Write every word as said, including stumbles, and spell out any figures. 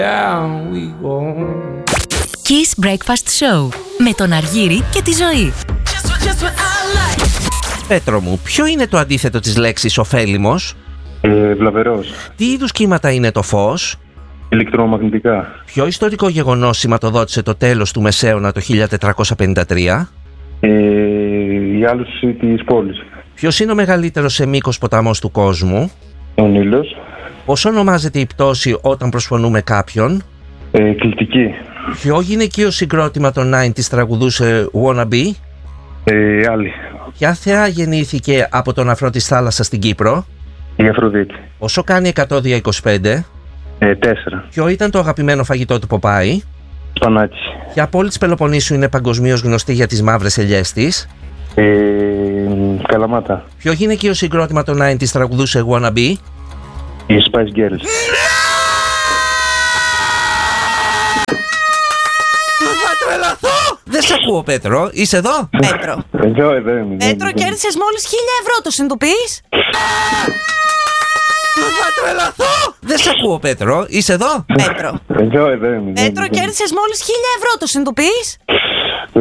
Down we go. Kiss Breakfast Show με τον Αργύρη και τη Ζωή. Πέτρο μου, ποιο είναι το αντίθετο της λέξης ωφέλιμος? Ε, βλαβερός. Τι είδους κύματα είναι το φως? Ηλεκτρομαγνητικά. Ποιο ιστορικό γεγονός σηματοδότησε το τέλος του Μεσαίωνα το χίλια τετρακόσια πενήντα τρία? Ε, η άλωση της πόλης. Ποιος είναι ο μεγαλύτερος σε μήκος ποταμός του κόσμου? Ο Νείλος. Πώς ονομάζεται η πτώση όταν προσφωνούμε κάποιον? Ε, Κλητική. Ποιο γυναικείο συγκρότημα των ενενήντα τραγουδούσε Wanna Be? Ε, άλλη. Ποια θεά γεννήθηκε από τον αφρό της θάλασσας στην Κύπρο? Η Αφροδίτη. Πόσο κάνει εκατό δια είκοσι πέντε? Ε, τέσσερα. Ποιο ήταν το αγαπημένο φαγητό του Ποπάη? Σπανάκι. Ποια πόλη της Πελοποννήσου είναι παγκοσμίως γνωστή για τις μαύρες ελιές της? Ε, Καλαμάτα. Ποιο γυναικείο συγκρότημα των ενενήντα τραγουδούσε Wanna Be? Η Spice Girls. Θα τρελαθώ! Δεν σ' ακούω, Πέτρο. Είσαι εδώ? Πέτρο. Εδώ, εδώ είμαι. Πέτρο, κέρδισες μόλις χίλια ευρώ, το συνειδητοποιείς? Θα τρελαθώ! Δεν σ' ακούω, Πέτρο. Είσαι εδώ? Πέτρο. Εδώ, εδώ είμαι. Πέτρο, κέρδισες μόλις χίλια ευρώ, το συνειδητοποιείς?